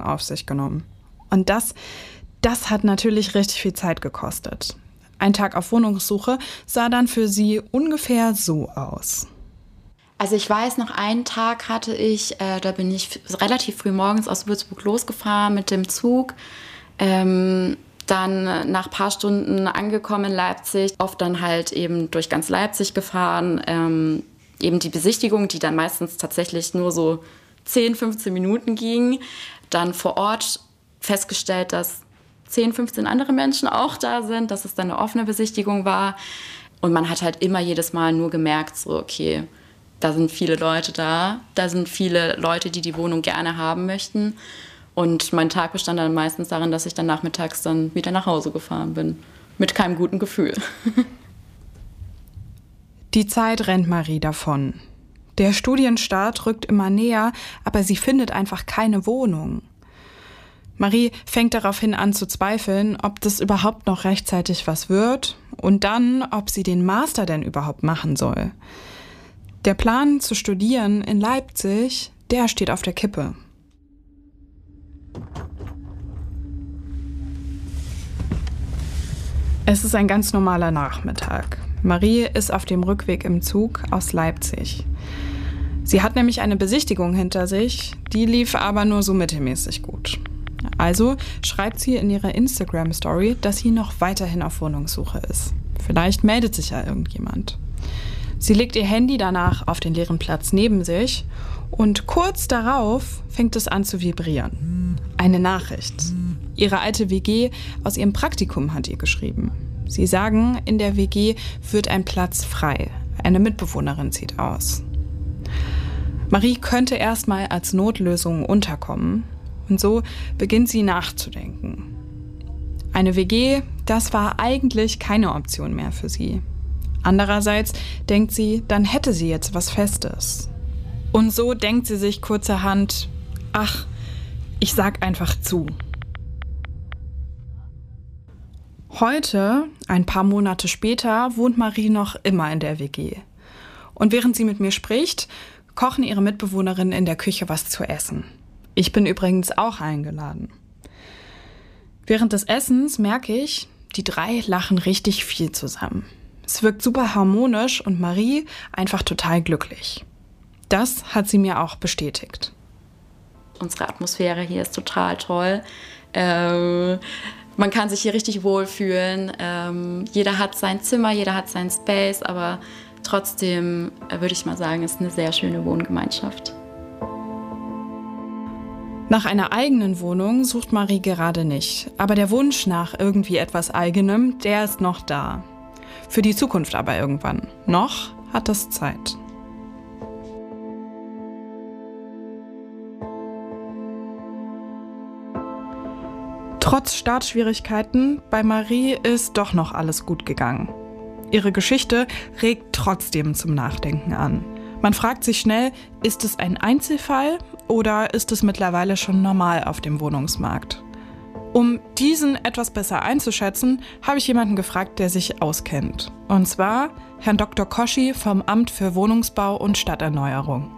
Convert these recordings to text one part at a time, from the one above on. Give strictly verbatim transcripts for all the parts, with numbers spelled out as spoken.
auf sich genommen. Und das, das hat natürlich richtig viel Zeit gekostet. Ein Tag auf Wohnungssuche sah dann für sie ungefähr so aus. Also ich weiß, noch einen Tag hatte ich, äh, da bin ich f- relativ früh morgens aus Würzburg losgefahren mit dem Zug. Ähm, dann nach ein paar Stunden angekommen in Leipzig, oft dann halt eben durch ganz Leipzig gefahren. Ähm, eben die Besichtigung, die dann meistens tatsächlich nur so zehn, fünfzehn Minuten ging. Dann vor Ort festgestellt, dass zehn, fünfzehn andere Menschen auch da sind, dass es dann eine offene Besichtigung war. Und man hat halt immer jedes Mal nur gemerkt, so okay, da sind viele Leute da, da sind viele Leute, die die Wohnung gerne haben möchten. Und mein Tag bestand dann meistens darin, dass ich dann nachmittags dann wieder nach Hause gefahren bin. Mit keinem guten Gefühl. Die Zeit rennt Marie davon. Der Studienstart rückt immer näher, aber sie findet einfach keine Wohnung. Marie fängt daraufhin an zu zweifeln, ob das überhaupt noch rechtzeitig was wird und dann, ob sie den Master denn überhaupt machen soll. Der Plan zu studieren in Leipzig, der steht auf der Kippe. Es ist ein ganz normaler Nachmittag. Marie ist auf dem Rückweg im Zug aus Leipzig. Sie hat nämlich eine Besichtigung hinter sich, die lief aber nur so mittelmäßig gut. Also schreibt sie in ihrer Instagram-Story, dass sie noch weiterhin auf Wohnungssuche ist. Vielleicht meldet sich ja irgendjemand. Sie legt ihr Handy danach auf den leeren Platz neben sich und kurz darauf fängt es an zu vibrieren. Eine Nachricht. Ihre alte W G aus ihrem Praktikum hat ihr geschrieben. Sie sagen, in der W G wird ein Platz frei. Eine Mitbewohnerin zieht aus. Marie könnte erstmal als Notlösung unterkommen. Und so beginnt sie nachzudenken. Eine W G, das war eigentlich keine Option mehr für sie. Andererseits denkt sie, dann hätte sie jetzt was Festes. Und so denkt sie sich kurzerhand, ach, ich sag einfach zu. Heute, ein paar Monate später, wohnt Marie noch immer in der W G. Und während sie mit mir spricht, kochen ihre Mitbewohnerinnen in der Küche was zu essen. Ich bin übrigens auch eingeladen. Während des Essens merke ich, die drei lachen richtig viel zusammen. Es wirkt super harmonisch und Marie einfach total glücklich. Das hat sie mir auch bestätigt. Unsere Atmosphäre hier ist total toll. Ähm, man kann sich hier richtig wohlfühlen. Ähm, jeder hat sein Zimmer, jeder hat seinen Space, aber trotzdem äh, würde ich mal sagen, ist eine sehr schöne Wohngemeinschaft. Nach einer eigenen Wohnung sucht Marie gerade nicht. Aber der Wunsch nach irgendwie etwas Eigenem, der ist noch da. Für die Zukunft aber irgendwann. Noch hat es Zeit. Trotz Startschwierigkeiten, bei Marie ist doch noch alles gut gegangen. Ihre Geschichte regt trotzdem zum Nachdenken an. Man fragt sich schnell, ist es ein Einzelfall oder ist es mittlerweile schon normal auf dem Wohnungsmarkt? Um diesen etwas besser einzuschätzen, habe ich jemanden gefragt, der sich auskennt. Und zwar Herrn Doktor Koschi vom Amt für Wohnungsbau und Stadterneuerung.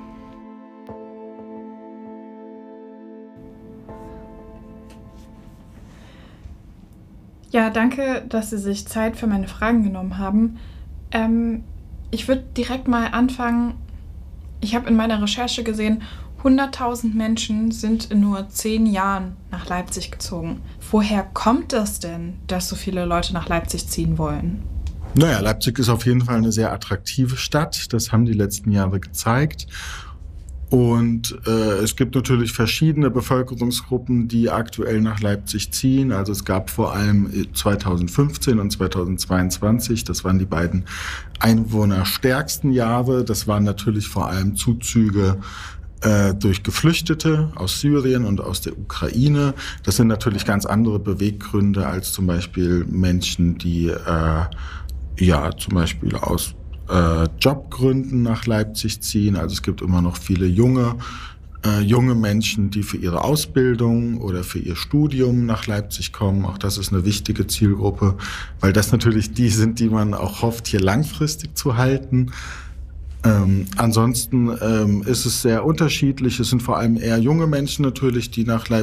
Ja, danke, dass Sie sich Zeit für meine Fragen genommen haben. Ähm, ich würde direkt mal anfangen. Ich habe in meiner Recherche gesehen, hunderttausend Menschen sind in nur zehn Jahren nach Leipzig gezogen. Woher kommt das denn, dass so viele Leute nach Leipzig ziehen wollen? Naja, Leipzig ist auf jeden Fall eine sehr attraktive Stadt. Das haben die letzten Jahre gezeigt. Und äh, es gibt natürlich verschiedene Bevölkerungsgruppen, die aktuell nach Leipzig ziehen. Also es gab vor allem zweitausendfünfzehn und zweitausendzweiundzwanzig, das waren die beiden einwohnerstärksten Jahre. Das waren natürlich vor allem Zuzüge äh, durch Geflüchtete aus Syrien und aus der Ukraine. Das sind natürlich ganz andere Beweggründe als zum Beispiel Menschen, die äh, ja zum Beispiel aus Äh, Jobgründen nach Leipzig ziehen. Also es gibt immer noch viele junge, äh, junge Menschen, die für ihre Ausbildung oder für ihr Studium nach Leipzig kommen. Auch das ist eine wichtige Zielgruppe, weil das natürlich die sind, die man auch hofft, hier langfristig zu halten. Ähm, ansonsten ähm, ist es sehr unterschiedlich. Es sind vor allem eher junge Menschen natürlich, die nach Leipzig